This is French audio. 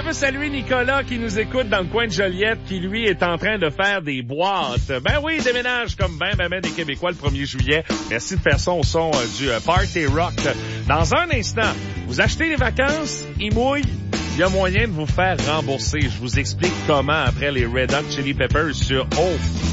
veux saluer Nicolas qui nous écoute dans le coin de Joliette, qui lui est en train de faire des boîtes. Ben oui, il déménage comme ben des Québécois le 1er juillet. Merci de faire ça au son du Party Rock. Dans un instant, vous achetez les vacances, il mouille, il y a moyen de vous faire rembourser. Je vous explique comment après les Red Hot Chili Peppers sur O.